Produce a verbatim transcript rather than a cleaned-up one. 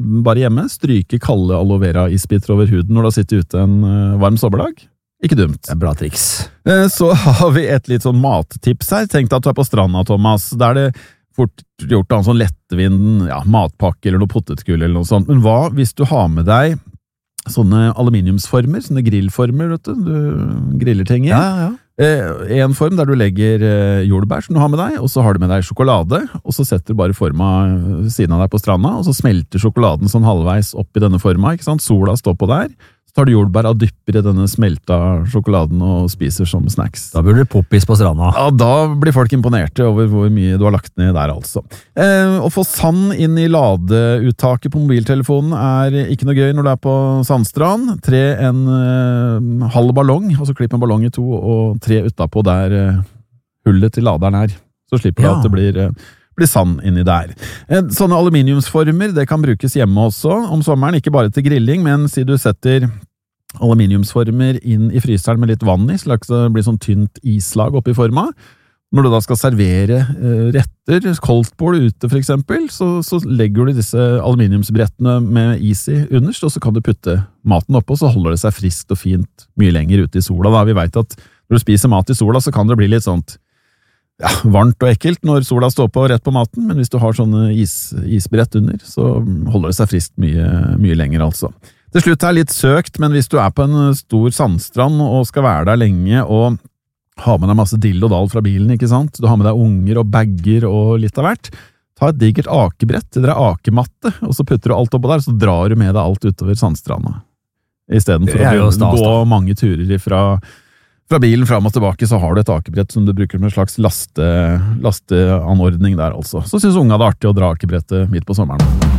bare hjemme, stryke kalde aloe vera isbiter over huden når du har sittet ute en varm sommerdag. Ikke dumt. Det er bra triks. Så har vi et litt sånn mattips her. Tenk deg at du er på stranda, Thomas. Der er det fort gjort av en sånn lettvind, ja, matpakke eller noe potetgull eller noe sånt. Men hva hvis du har med deg sånne aluminiumsformer, sånne grillformer, vet du, du griller ting i. Ja, ja, ja. En form der du legger jordbær som du har med deg, og så har du med deg sjokolade, og så setter du bare forma siden av deg på stranda, og så smelter sjokoladen sånn halvveis opp i denne forma, ikke sant? Sola står på der, så tar du jordbær og dypper i denne smelta sjokoladen og spiser som snacks. Da burde du poppis på stranda. Ja, da blir folk imponerte over hvor mye du har lagt ned der, altså. Eh, å få sand inn i ladeuttaket på mobiltelefonen er ikke noe gøy når du er på sandstrand. Tre en eh, halv ballong, altså klipp en ballong i to, og tre utapå der eh, hullet til laderen er. Så slipper du Ja. at det blir... Eh, blir sand inni der. Sånne aluminiumsformer, det kan brukes hjemme også om sommeren, ikke bare til grilling, men si du setter aluminiumsformer inn i fryseren med litt vann i, så det blir sånn tynt islag oppi forma. Når du da skal servere retter, koldtbål ute for eksempel, så, så legger du disse aluminiumsbrettene med is i underst, og så kan du putte maten oppå, så holder det seg friskt og fint mye lenger ute i sola. Da vi vet at når du spiser mat i sola, så kan det bli litt sånt ja, varmt og ekkelt når sola står på rett på maten, men hvis du har sånne is, isbrett under, så holder det seg friskt mye, mye lenger altså. Til slutt er litt søkt, men hvis du er på en stor sandstrand og skal være der lenge og har med deg masse dill og dal fra bilen, ikke sant? Du har med deg unger og bagger og litt av hvert, ta et digert akebrett eller akematte, og så putter du alt oppå der, så drar du med deg alt utover sandstranda. I stedet for å gå mange turer ifra Fra bilen fram og tilbake så har du et akebrett som du bruker med en slags laste, lasteanordning der altså. Så synes unga det er artig å dra akebrettet midt på sommeren.